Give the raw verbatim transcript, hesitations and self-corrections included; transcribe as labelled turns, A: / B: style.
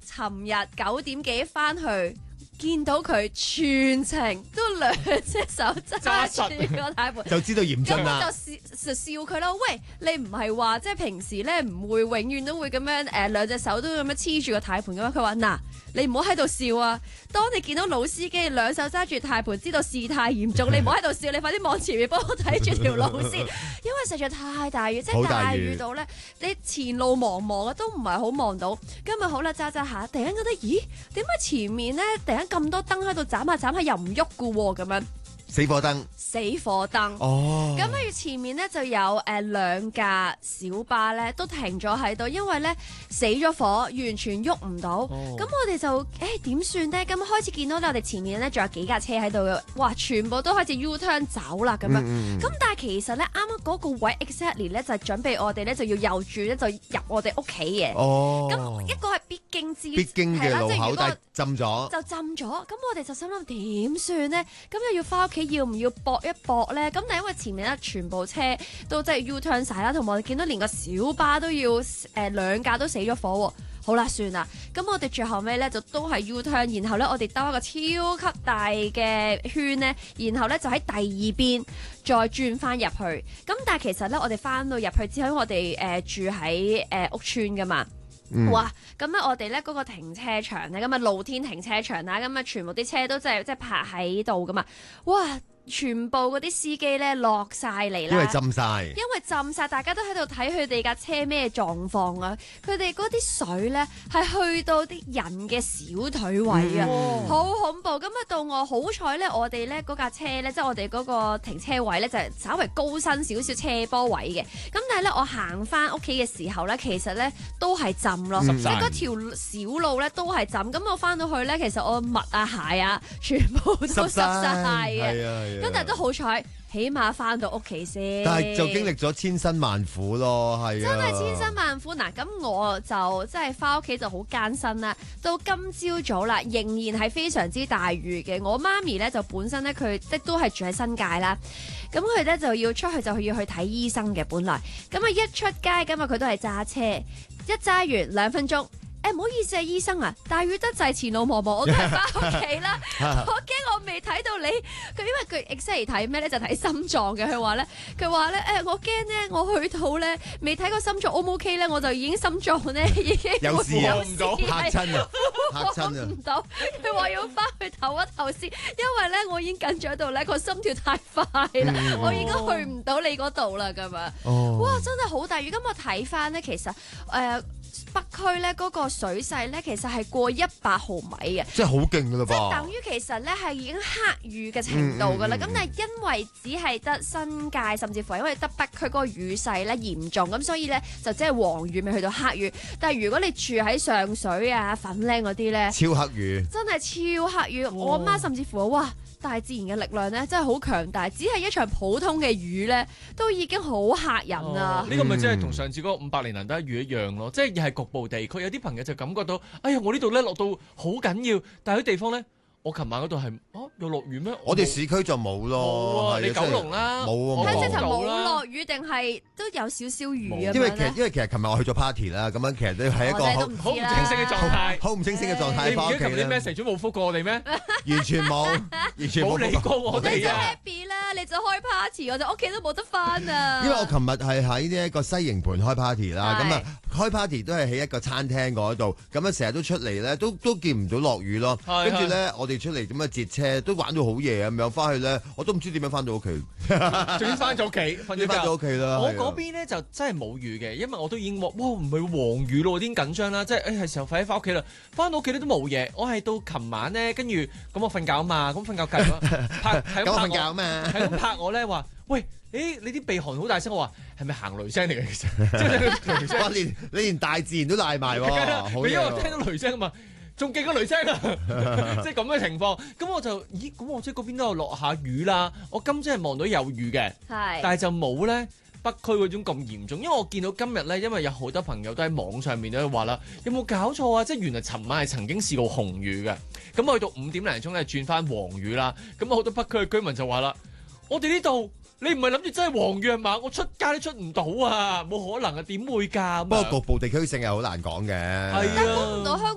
A: 尋日九點幾翻去。見到佢全程都兩隻手揸住個軚盤，
B: 就知道嚴峻啦。
A: 咁我就笑就笑佢啦。喂，你唔係話即係平時咧唔會永遠都會咁樣誒、呃、兩隻手都咁樣黐住個軚盤嘅咩？佢話嗱，你唔好喺度笑啊！當你見到老司機兩手揸住軚盤，知道事態嚴重，你唔好喺度笑，你快啲望前面幫我睇住條路先，因為實在太大雨，即係大雨到咧，你前路茫茫啊，都唔係好望到。今日好啦，揸揸下，突然間覺得，咦？點解前面咧突然間咁多燈喺度斬下斬下又唔喐嘅喎？咁樣
B: 死火燈，
A: 死火燈。
B: 哦，
A: 咁跟住前面咧就有誒兩架小巴咧都停咗喺度，因為咧死咗火，完全喐唔到。咁、哦、我哋就誒點算咧？咁開始見到我哋前面咧仲有幾架車喺度嘅，哇！全部都開始 U turn 走啦咁樣。咁、嗯嗯、但係其實咧啱啱嗰個位 exactly 咧就係準備我哋咧就要右轉咧就入我哋屋企嘅。哦，咁一個係必經之
B: 必經嘅路口，但係浸咗
A: 就浸咗。咁我哋就心諗點算咧？咁又要翻屋企。要唔要搏一搏咧？咁但係因為前面咧全部車都即係 U turn 晒啦，同埋我哋見到連個小巴都要誒兩架都死咗火喎。好啦，算啦。咁我哋最後尾咧就都係 U turn， 然後咧我哋兜一個超級大嘅圈咧，然後咧就喺第二邊再轉翻入去。咁但係其實咧我哋翻到入去之後，因為我哋誒、呃、住喺誒、呃、屋村噶嘛。嗯、哇！咁咧，我哋咧嗰個停車場咧，咁啊露天停車場啦，咁啊全部啲車都即係即係泊喺度噶嘛。哇！全部嗰啲司機咧落晒嚟啦，
B: 因為浸晒，
A: 因為浸晒，大家都喺度睇佢哋架車咩狀況啊！佢哋嗰啲水咧係去到啲人嘅小腿位啊，好、嗯、恐怖！咁啊到我好彩咧，我哋咧嗰架車咧，即係我哋嗰個停車位咧，就係稍微高身少少斜坡位嘅。咁但係咧，我行翻屋企嘅時候咧，其實咧都係浸咯，即係嗰條小路咧都係浸。咁我翻到去咧，其實我襪啊鞋啊全部都濕晒嘅。咁但係都好彩，起碼翻到屋企先。
B: 但係就經歷咗千辛萬苦咯，係
A: 啊，真係千辛萬苦。嗱，咁我就即係翻屋企就好艱辛啦。到今朝早啦，仍然係非常之大雨嘅。我媽咪咧就本身咧佢即都係住喺新界啦，咁佢咧就要出去就要去睇醫生嘅本來。咁啊一出街咁啊佢都係揸車，一揸完兩分鐘。誒，唔好意思啊，醫生啊，大雨得滯，前路茫茫，我都係翻屋企啦。我驚我未睇到你，佢因為佢 exactly 睇咩咧，就睇心臟嘅。佢話咧，佢話咧，誒，我驚咧，我去到咧，未睇個心臟 O 唔 OK 咧，我就已經心臟咧已經
B: 有事啊，唔到嚇親啊，嚇親啊，唔
A: 到。佢話要翻去唞一唞先，因為咧我已經緊張到咧個心跳太快啦，嗯、我已經去唔到你嗰度啦，咁樣。哦、哇，真係好大雨。咁我睇翻咧，其實誒。呃北區咧嗰個水勢咧，其實係過一百毫米嘅，
B: 即係好勁噶啦噃！
A: 即係等於其實咧係已經黑雨嘅程度噶啦。咁、嗯嗯嗯、但係因為只係得新界，甚至乎因為得北區嗰個雨勢咧嚴重，咁所以咧就即係黃雨未去到黑雨。但係如果你住喺上水啊、粉嶺嗰啲咧，
B: 超黑雨，
A: 真係超黑雨。哦、我阿媽甚至乎哇！大自然嘅力量咧，真係好強大。只係一場普通嘅雨咧，都已經好嚇人啊！
C: 呢、哦這個咪即係同上次嗰個五百年難得一遇一樣咯，即係又係局部地區，有啲朋友就感覺到，哎呀，我呢度咧落到好緊要，但係啲地方咧。我琴晚嗰度係啊，有落雨咩？
B: 我哋市區就冇咯。
C: 冇啊，你九龍啦，
B: 冇啊，
A: 係直頭冇落雨定係都有少少雨啊？
B: 因為其實因為其實琴日我去咗 party 啦，咁樣其實都係一個好
C: 好唔清醒嘅狀態，
B: 好唔清醒嘅狀態。
C: 你唔記得琴日啲 message 都冇覆過我哋咩？
B: 完全冇，完全冇
C: 理過我哋啊！
A: 你就 happy 啦，你就開 party，我就屋企都冇得翻啊！
B: 因為我琴日係喺呢一個西營盤開 party 啦，咁啊開 party 都係喺一個餐廳嗰度，咁啊成日都出嚟咧，都都見唔到落雨咯。跟住咧，我哋出嚟咁啊截車都玩到好夜咁樣，翻去咧我都唔知點樣翻到屋企，
C: 仲要翻咗屋企，瞓咗
B: 翻咗屋企啦。
C: 我嗰邊咧就真係冇雨嘅，因為我都已經哇唔係黃雨咯，我已經緊張啦，即係誒係時候快啲翻屋企啦。翻到屋企咧都冇嘢，我係到琴晚咧，跟住咁我瞓覺啊嘛，咁瞓覺計咯，拍係咁
B: 瞓覺啊嘛，
C: 係咁拍我咧話，喂，誒你啲鼻鼾好大聲，我話係咪行雷聲嚟嘅？其實即係雷聲，
B: 哇！連你連大自然都賴埋喎，
C: 因為我聽到雷聲啊嘛。仲勁過雷聲啊！即係咁嘅情況，咁我就咦咁我即係嗰邊都有落下雨啦。我今朝係望到有雨嘅，但係就冇咧北區嗰種咁嚴重。因為我見到今日咧，因為有好多朋友都喺網上面都話啦，有冇搞錯啊？即係原來尋晚係曾經試過紅雨嘅，咁去到五點零鐘咧轉翻黃雨啦。咁好多北區嘅居民就話啦，我哋呢度。你唔係諗住真係黃雨嘛？我出街都出唔到啊！冇可能啊，點會㗎？
B: 不過局部地區性係好難講嘅。
C: 係啊，
A: 但係估唔到香